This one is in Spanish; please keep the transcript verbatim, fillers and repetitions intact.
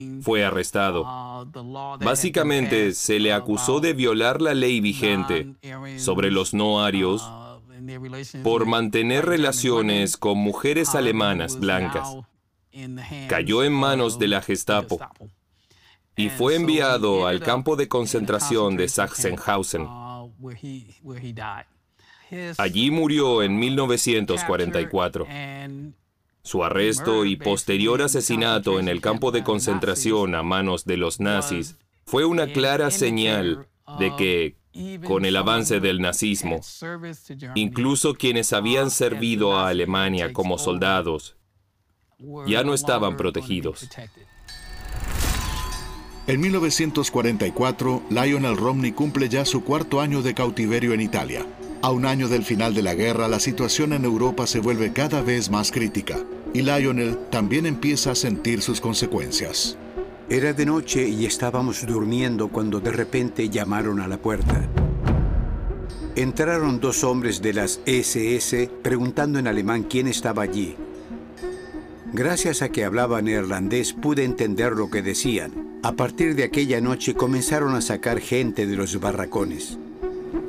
fue arrestado. Básicamente, se le acusó de violar la ley vigente sobre los no arios por mantener relaciones con mujeres alemanas blancas. Cayó en manos de la Gestapo y fue enviado al campo de concentración de Sachsenhausen. Allí murió en mil novecientos cuarenta y cuatro. Su arresto y posterior asesinato en el campo de concentración a manos de los nazis fue una clara señal de que, con el avance del nazismo, incluso quienes habían servido a Alemania como soldados ya no estaban protegidos. En mil novecientos cuarenta y cuatro, Lionel Romney cumple ya su cuarto año de cautiverio en Italia. A un año del final de la guerra, la situación en Europa se vuelve cada vez más crítica, y Lionel también empieza a sentir sus consecuencias. Era de noche y estábamos durmiendo cuando de repente llamaron a la puerta. Entraron dos hombres de las ese ese preguntando en alemán quién estaba allí. Gracias a que hablaba neerlandés pude entender lo que decían. A partir de aquella noche comenzaron a sacar gente de los barracones.